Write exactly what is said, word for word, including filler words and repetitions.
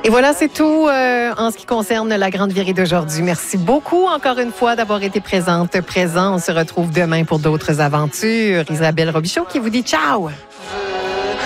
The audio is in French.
Et voilà, c'est tout euh, en ce qui concerne la grande virée d'aujourd'hui. Merci beaucoup encore une fois d'avoir été présente, présent. On se retrouve demain pour d'autres aventures. Isabelle Robichaud qui vous dit ciao!